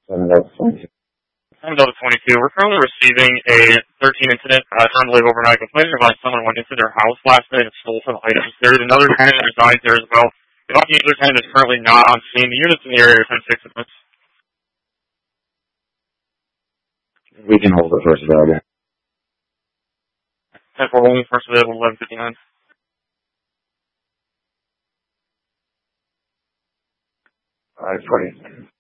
7 Delta 22. 7 Delta 22. We're currently receiving a 13 incident trying to live overnight. Complaining about someone went into their house last night and stole some items. There is another tenant that resides there as well. The other tenant is currently not on scene. The units in the area are 10-6 of us. We can hold it first available. 10-4 holding first available 11:59. Alright, 40.